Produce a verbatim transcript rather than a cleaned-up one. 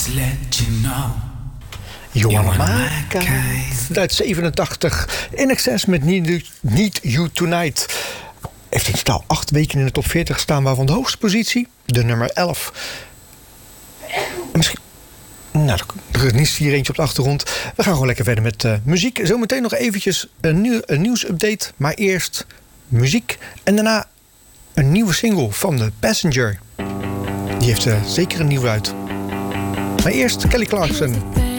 let you know. Johanna Maaka uit zevenentachtig. In Excess met Need, Need You Tonight. Heeft in totaal acht weken in de top veertig gestaan, waarvan de hoogste positie, de nummer elf. En misschien... Nou, er is niet hier eentje op de achtergrond. We gaan gewoon lekker verder met uh, muziek. Zometeen nog eventjes een, nieuw, een nieuwsupdate. Maar eerst muziek. En daarna een nieuwe single van The Passenger. Die heeft uh, zeker een nieuw uit. Maar eerst Kelly Clarkson.